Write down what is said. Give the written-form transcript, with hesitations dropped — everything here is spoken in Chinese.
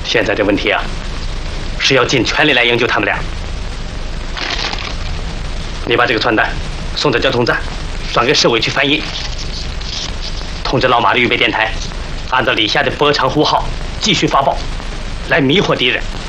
现在的问题啊，是要尽全力来营救他们俩。你把这个传单送到交通站，转给市委去翻译，通知老马的预备电台，按照李下的波长呼号继续发报，来迷惑敌人。